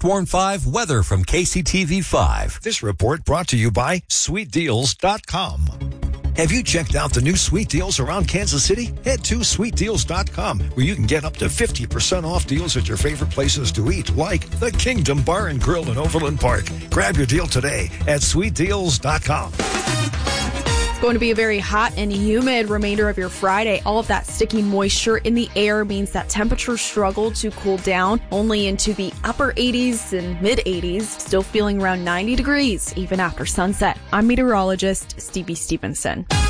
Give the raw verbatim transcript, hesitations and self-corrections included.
First Warn five weather from K C T V five. This report brought to you by sweet deals dot com. Have you checked out the new Sweet Deals around Kansas City? Head to sweet deals dot com, where you can get up to fifty percent off deals at your favorite places to eat, like the Kingdom Bar and Grill in Overland Park. Grab your deal today at sweet deals dot com. Going to be a very hot and humid remainder of your Friday. All of that sticky moisture in the air means that temperatures struggle to cool down only into the upper eighties and mid eighties, still feeling around ninety degrees even after sunset. I'm meteorologist Stevie Stevenson.